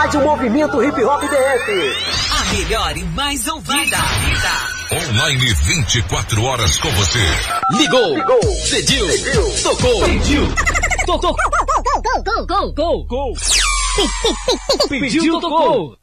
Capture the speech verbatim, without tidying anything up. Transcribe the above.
Rádio Movimento Hip Hop D F. A melhor e mais ouvida. Online vinte e quatro horas com você. Ligou. Ligou. Pediu. Pediu. Tocou. Pediu. Tocou. Go, go, go, go, go, go. Pediu, tocou.